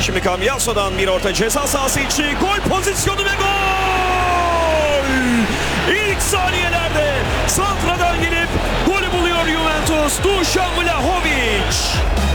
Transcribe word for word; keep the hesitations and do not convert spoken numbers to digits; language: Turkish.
Şimdi Cambiaso'dan bir orta ceza sahası içi. Gol pozisyonu ve gol! İlk saniyelerde santradan gelip golü buluyor Juventus. Dušan Vlahović.